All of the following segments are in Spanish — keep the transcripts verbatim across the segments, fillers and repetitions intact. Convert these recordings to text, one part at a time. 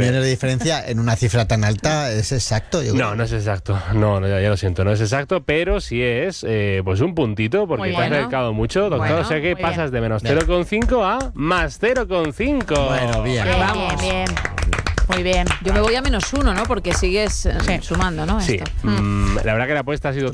millones de diferencia en una cifra tan alta es exacto. Yo No, creo. no es exacto. No, no, ya, ya lo siento, no es exacto, pero sí es eh, pues un puntito, porque Muy te has bueno. acercado mucho, doctor. Bueno, o sea que muy pasas bien. de menos Bien. cero coma cinco a más cero coma cinco. Bueno, bien. Bien, Vamos. bien, bien. Muy bien. Yo me voy a menos uno, ¿no? Porque sigues eh, Sí. sumando, ¿no? Sí, Esto. mm, la verdad que la apuesta ha sido No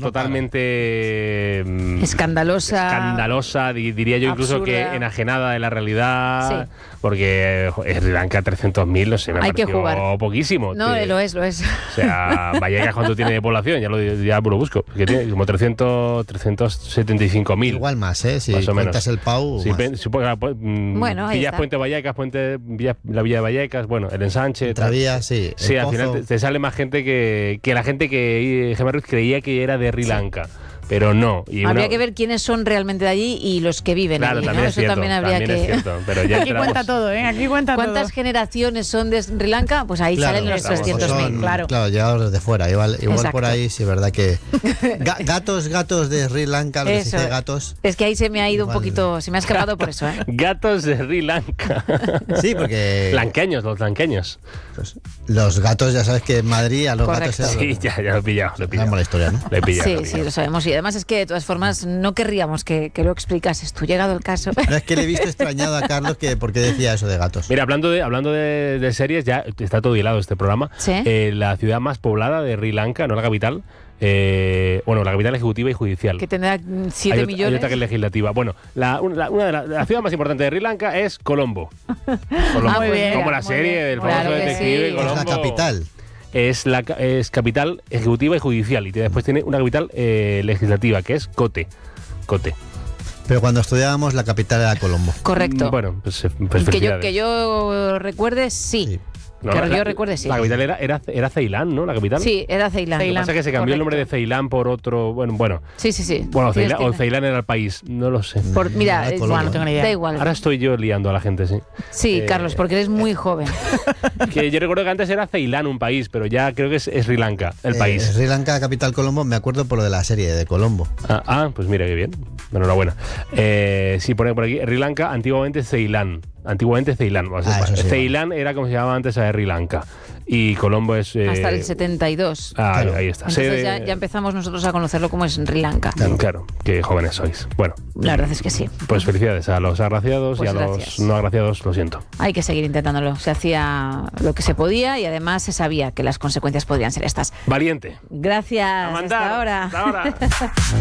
totalmente mm, Escandalosa. escandalosa, di- diría yo incluso absurda. que enajenada de la realidad, Sí. porque eh, Sri Lanka trescientos mil, no sé, me Hay que pareció jugar. poquísimo. No, Te- eh, lo es, lo es. O sea, Vallecas, ¿cuánto tiene de población? Ya lo, ya lo busco, que tiene como trescientos, trescientos setenta y cinco mil. Igual más, ¿eh? Si Más o menos. cuentas el Pau, Sí, más. pen- supongo que, pues, mm, Bueno, ahí Villas está. Puente Vallecas, Puente, Villa- la Villa de Vallecas, bueno, el ensanche. tal. Travía, sí. Sí, el al Pozo. final te, te sale más gente que, que la gente que eh, Gemma Ruiz creía que era de Sri Lanka, pero no. Y Habría una- que ver quiénes son realmente de allí y los que viven Claro, allí, también ¿no? es Eso cierto, también habría también que... es cierto, pero ya Aquí entramos- cuenta todo, ¿eh? Aquí cuenta ¿Cuántas todo. generaciones son de Sri Lanka? Pues ahí Claro, salen los eso es, trescientos mil. son, claro. Claro, llegados desde fuera. Igual, igual Exacto. por ahí, sí, es verdad que. Ga- gatos, gatos de Sri Lanka, lo que se Eso. dice gatos. Es que ahí se me ha ido un Igual. poquito, se me ha escapado por eso, ¿eh? Gatos de Sri Lanka. Sí, porque. Lanqueños, los lanqueños. pues, los gatos, ya sabes que en Madrid a los Correcto. gatos se Sí, ya, ya lo he pillado. Lo he pillado. Sabemos la historia, ¿no? Lo he pillado, Sí, lo he sí, pillado. lo sabemos. Y además es que de todas formas no querríamos que, que lo explicases tú, llegado el caso. No, es que le he visto extrañado a Carlos que por qué decía eso de gatos. Mira, hablando de hablando de, de series, ya está todo hilado este programa. Sí. Eh, la ciudad más poblada de Sri Lanka, no la capital. eh, bueno, la capital ejecutiva y judicial. Que tendrá mm, hay, siete ot- hay millones. otra que es legislativa. Bueno, la, una, la- una de las la ciudad más importante de Sri Lanka es Colombo. Colombo. Ah, muy bien. Como la Muy serie bien. del famoso Claro que detective sí. Colombo. Es la capital. Es la ca- es capital ejecutiva y judicial. Y después tiene una capital eh, legislativa, que es Kotte. Kotte. Pero cuando estudiábamos, la capital era Colombo. Correcto. Bueno, pues, eh, pues que, yo, felicidades. que yo recuerde, sí. Sí. No, que la- yo la- recuerde, sí. La capital era, era, era Ceilán, ¿no? La capital. Sí, era Ceilán. Lo que pasa es que se cambió el nombre de Correcto. Ceilán por otro. Bueno, bueno. Sí, sí, sí. Bueno, Tienes Ceilán, o que- Ceilán era el país. No lo sé. Por, mira, Era eh, Colombo. no tengo ni idea. da igual. Ahora estoy yo liando a la gente, sí. Sí, eh, Carlos, porque eres muy joven. Que yo recuerdo que antes era Ceilán un país, pero ya creo que es, es Sri Lanka el Eh, país. Sri Lanka, capital Colombo, me acuerdo por lo de la serie de Colombo. Ah, ah, pues mira, qué bien. Enhorabuena. Eh, sí, pone por aquí, Sri Lanka, antiguamente Ceilán. Antiguamente Ceilán. O sea, Ah, eso sí, Ceilán era como se llamaba antes a Sri Lanka. Y Colombo es... eh, Hasta el setenta y dos. ah, Claro. ahí está. Entonces Sede- ya, ya empezamos nosotros a conocerlo como es Sri Lanka. Claro. claro, qué jóvenes sois. Bueno, La verdad es que sí. pues felicidades a los agraciados Pues y a gracias. los no agraciados, lo siento. Hay que seguir intentándolo. Se hacía lo que se podía y además se sabía que las consecuencias podrían ser estas. Valiente. Gracias. A mandar. Hasta ahora. Hasta ahora.